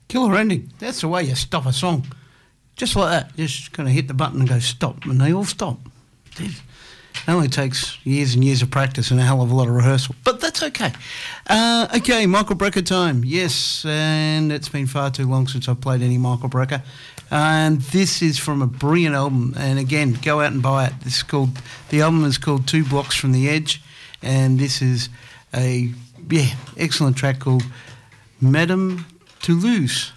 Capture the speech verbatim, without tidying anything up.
Killer ending. That's the way you stop a song. Just like that. Just kind of hit the button and go stop, and they all stop. It only takes years and years of practice and a hell of a lot of rehearsal, but that's okay. Uh, okay, Michael Brecker time. Yes, and it's been far too long since I've played any Michael Brecker. And this is from a brilliant album, and again, go out and buy it. This is called, the album is called Two Blocks from the Edge, and this is a, yeah, excellent track called Madame Toulouse.